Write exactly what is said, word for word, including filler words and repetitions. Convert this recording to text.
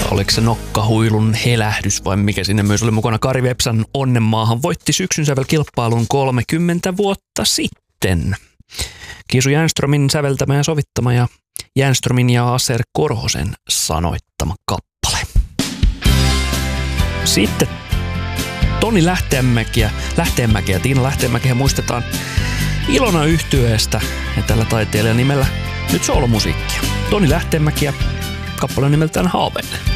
Oliko se nokkahuilun helähdys vai mikä sinne myös oli mukana? Kari Vepsan Onnenmaahan voitti syksyn sävelkilpailun kolmekymmentä vuotta sitten. Kiisu Jänströmin säveltämä ja sovittama ja Jänströmin ja Aser Korhosen sanoittama kappale. Sitten Toni Lähteenmäkiä, Lähteenmäkiä, Tiina Lähteenmäkiä muistetaan Ilona yhtyeestä ja tällä taiteilijan nimellä nyt soolomusiikkia. Toni Lähteenmäkiä, kappale nimeltään Haaveille.